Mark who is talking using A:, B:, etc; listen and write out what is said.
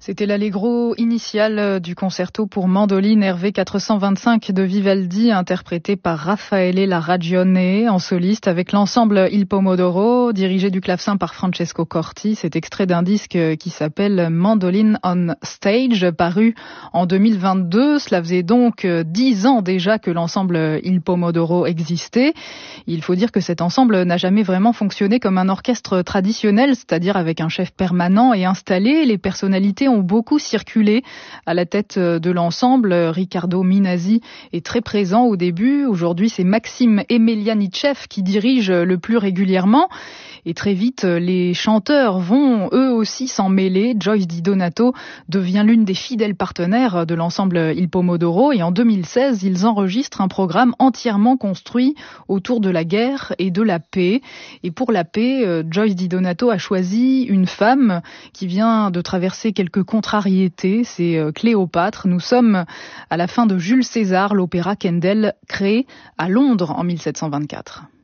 A: C'était l'allegro initial du concerto pour mandoline Hervé 425 de Vivaldi, interprété par Raffaele Larragione en soliste avec l'ensemble Il Pomodoro, dirigé du clavecin par Francesco Corti. C'est extrait d'un disque qui s'appelle Mandolin on Stage, paru en 2022. Cela faisait donc 10 ans déjà que l'ensemble Il Pomodoro existait. Il faut dire que cet ensemble n'a jamais vraiment fonctionné comme un orchestre traditionnel, c'est-à-dire avec un chef permanent et installé. Les personnalités ont beaucoup circulé à la tête de l'ensemble. Riccardo Minasi est très présent au début. Aujourd'hui, c'est Maxime Emelianitchev qui dirige le plus régulièrement. Et très vite, les chanteurs vont eux aussi s'en mêler. Joyce Di Donato devient l'une des fidèles partenaires de l'ensemble Il Pomodoro. Et en 2016, ils enregistrent un programme entièrement construit autour de la guerre et de la paix. Et pour la paix, Joyce Di Donato a choisi une femme qui vient de traverser quelques contrariétés. C'est Cléopâtre. Nous sommes à la fin de Jules César, l'opéra Kendel, créé à Londres en 1724.